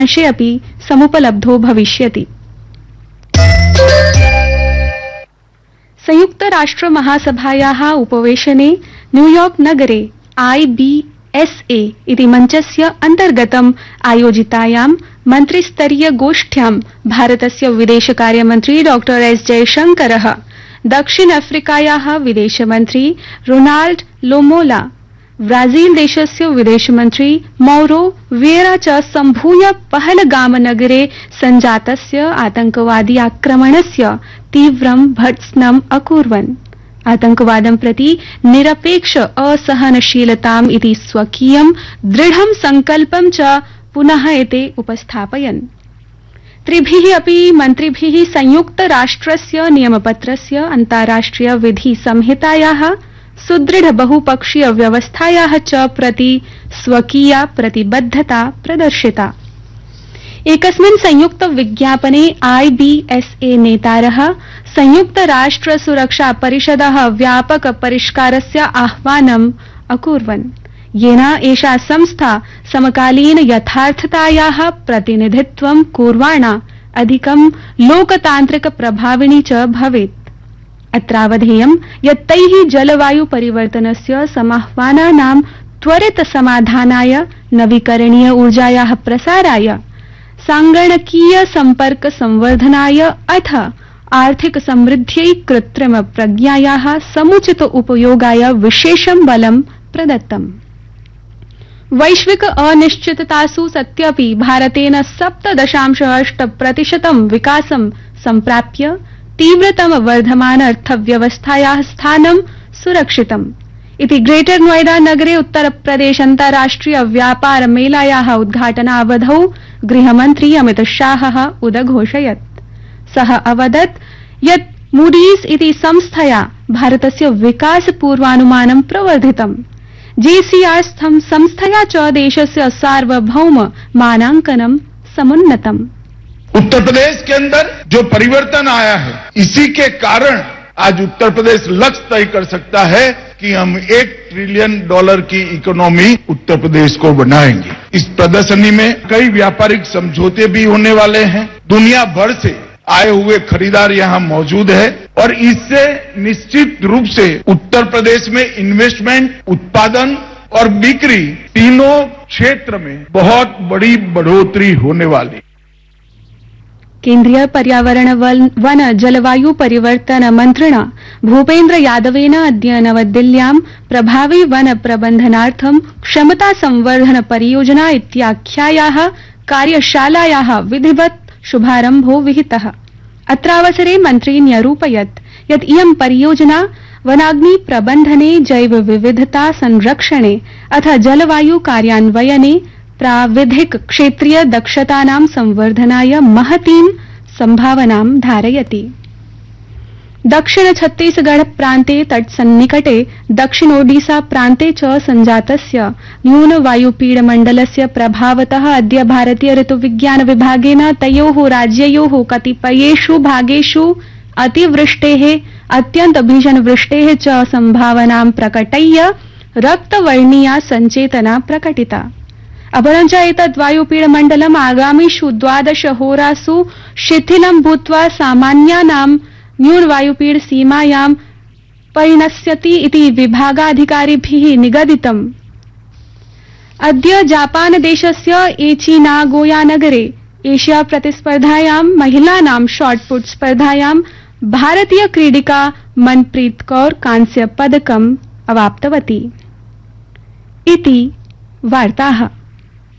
अंशे अपि समुपलब्धो भविष्यति। संयुक्त राष्ट्र महासभायाः उपवेशने न्यूयॉर्क नगरे IBSA इति मञ्चस्य अन्तर्गतम् आयोजितायां मन्त्रिस्तरीय गोष्ठ्यां भारतस्य विदेशकार्यमन्त्री डॉ एस जयशंकरः दक्षिण अफ्रीकायाः विदेशमन्त्री रोनाल्ड लोमोला ब्राजील देशस्य विदेशमन्त्री मौरो विएरा च सम्भूय पहलगाम नगरे सञ्जातस्य आतंकवादी आक्रमणस्य तीव्रं भर्त्सनम् अकुर्वन्। आतंकवादं प्रति निरपेक्ष असहनशीलताम् इति स्वकीयं दृढं संकल्पं च पुनः एते उपस्थापयन्। त्रिभिः अपि मन्त्रिभिः संयुक्त राष्ट्रस्य नियमपत्रस्य अन्ताराष्ट्रिय विधि संहितायाः सुदृढ बहुपक्षीय व्यवस्थायाः च प्रति स्वकीया प्रतिबद्धता प्रदर्शिता। एकस्मिन् संयुक्त विज्ञापने IBSA नेतारः संयुक्त राष्ट्र सुरक्षा परिषदः व्यापक परिष्कारस्य आह्वानम् अकुर्वन्, येन एषा संस्था समकालीन यथार्थतायाः प्रतिनिधित्वं कुर्वाणा अधिकं लोकतान्त्रिक प्रभाविनी च भवेत्। अत्रावधेयं यत् तैः जलवायु परिवर्तनस्य समाह्वानानां त्वरित समाधानाय, नवीकरणीय ऊर्जायाः प्रसाराय, सांगणकीय संपर्क संवर्धनाय अथ आर्थिक समृद्ध्यै कृत्रिम प्रज्ञायाः समुचित उपयोगाय विशेषं बलं प्रदत्तम्। वैश्विक अनिश्चिततासु सत्यपि भारतेन 7.8% विकासं सम्प्राप्य तीव्रतम वर्धमान अर्थव्यवस्थायाः स्थानं सुरक्षितम् इति ग्रेटर नोएडा नगरे उत्तरप्रदेश अन्ताराष्ट्रिय व्यापार मेलायाः उद्घाटनावधौ गृहमन्त्री अमित शाहः उदघोषयत्। सः अवदत् यत् मूडीज इति संस्थया भारतस्य विकास पूर्वानुमानं प्रवर्धितम्। JCR संस्थया च देशस्य सार्वभौम मानांकनं समुन्नतम्। उत्तर प्रदेश के अंदर जो परिवर्तन आया है, इसी के कारण आज उत्तर प्रदेश लक्ष्य तय कर सकता है कि हम $1 ट्रिलियन की इकोनॉमी उत्तर प्रदेश को बनाएंगे। इस प्रदर्शनी में कई व्यापारिक समझौते भी होने वाले हैं। दुनिया भर से आए हुए खरीदार यहाँ मौजूद है और इससे निश्चित रूप से उत्तर प्रदेश में इन्वेस्टमेंट, उत्पादन और बिक्री तीनों क्षेत्र में बहुत बड़ी बढ़ोतरी होने वाली। केन्द्रीय पर्यावरण वन जलवायु परिवर्तन मन्त्रिणा भूपेन्द्र यादवेन अद्य नवदिल्ल्यां प्रभावी वन प्रबन्धनार्थं क्षमता संवर्धन परियोजना इत्याख्यायाः कार्यशालायाः विधिवत् शुभारम्भो विहितः। अत्रावसरे मन्त्री न्यरूपयत् यत् इयं परियोजना वनाग्नि प्रबन्धने, जैव विविधता संरक्षणे अथ जलवायु कार्यान्वयने प्राविधिक क्षेत्रीय दक्षतानां संवर्धनाय महतीं सम्भावनां धारयति। दक्षिण छत्तीसगढ़ प्रान्ते तत्सन्निकटे दक्षिण ओडिशा प्रान्ते च सञ्जातस्य न्यूनवायुपीडमण्डलस्य प्रभावतः अद्य भारतीय ऋतुविज्ञान विभागेन तयोः राज्ययोः कतिपयेषु भागेषु अतिवृष्टेः, अत्यन्त भीषणवृष्टेः च सम्भावनां प्रकटय्य रक्तवर्णीया सञ्चेतना प्रकटिता। अपरञ्च एतत् वायुपीडमण्डलम् आगामिषु 12 होरासु शिथिलं भूत्वा सामान्यानां न्यूनवायुपीड सीमायां परिणस्यति इति विभागाधिकारिभिः निगदितम्। अद्य जापान देशस्य एचि नागोया नगरे एशिया प्रतिस्पर्धायां महिलानां शॉटपुट स्पर्धायां भारतीय क्रीडिका मनप्रीत कौर कांस्य पदकम् अवाप्तवती। इति वार्ताः।